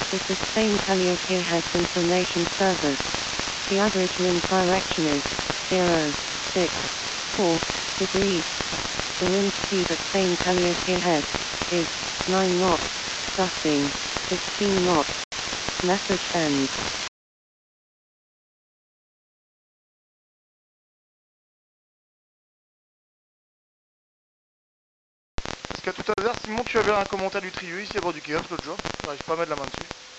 This is Spain Calliope Information Service. The average wind direction is 064 degrees. The wind speed at Spain Calliope Head is 9 knots, gusting 15 knots. Message ends. Est-ce qu'à tout à l'heure, Simon, tu avais un commentaire du trio ici à bord du Chaos l'autre jour? J'arrive pas à mettre la main dessus.